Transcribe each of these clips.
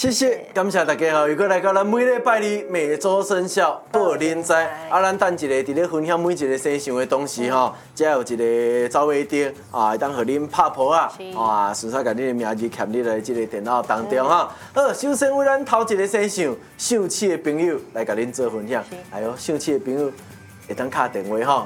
谢谢，感谢大家吼，又过来到咱每礼拜二每周生肖报恁知。咱等一下伫咧分享每一个生肖的同时吼，才有一个走马灯会当互恁拍婆顺便甲恁的名字嵌入来这个电脑当中好，首先为咱头一个生肖姓戚的朋友来甲恁做分享。哎呦，姓戚的朋友。会当打电话吼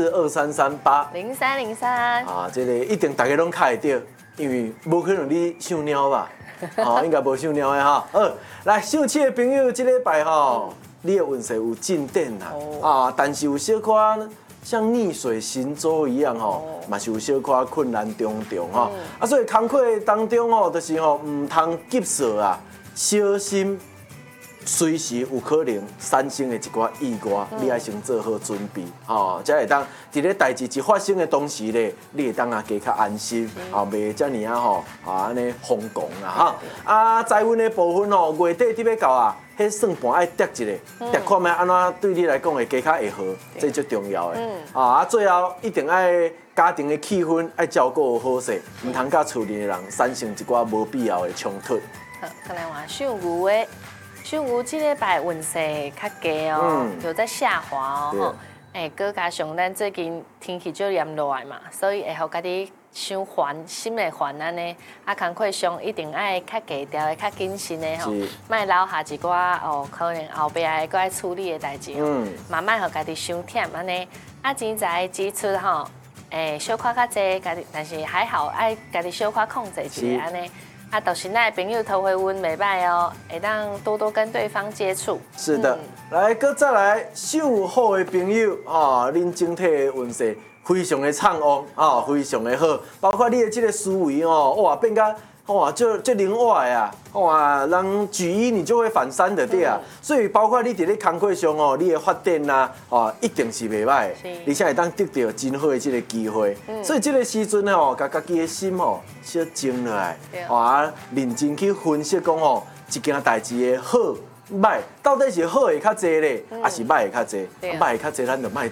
，0423380303。这个一定大家拢打会到，因为无可能你姓鸟吧？应该无姓鸟的哈。来，姓戚的朋友，这礼拜吼，你的运势有进展啦。但是有小可像逆水行舟一样吼，嘛是有小可困难重重吼。所以工课当中吼，就是吼唔通急躁啊，小心。随时有可能产生的一寡意外，你爱先做好准备，才会当伫咧代志一发生的同时咧，你会当加较安心，袂遮尔安尼惶狂啦财运的部分月底伫要到迄算盘爱跌一个，跌看卖安怎对你来讲会加较会好，这最重要的。最后一定爱家庭的气氛爱照顾好势，唔通甲厝里的人产生一寡无必要的冲突。 好，再来换属牛的。属牛这礼拜运势较低哦，有在下滑哦。搁加上咱最近天气就炎热嘛，所以会互家己伤烦，心会烦安尼。工课上一定爱较低调的、较谨慎的吼，莫留下一寡可能后壁的搁爱处理的代志慢慢互家己伤忝安尼。钱财支出吼，小可较济，家己但是还好爱家己小可控制一下安尼。就是咱的朋友桃花运袂歹哦，会当多多跟对方接触。 是的，来，再来属虎的朋友恁整体的运势非常的畅旺非常的好，包括你的这个思维哇变甲就灵活的人举一你就会反三的对啊，所以包括你伫咧工课上你的发展啦一定是袂歹的，而且会当得到真好的这个机会，所以这个时阵甲家己的心小静落来，认真去分析讲一件代志的好。歹到底是好的较济咧，还是歹的较济？歹的较济，咱就卖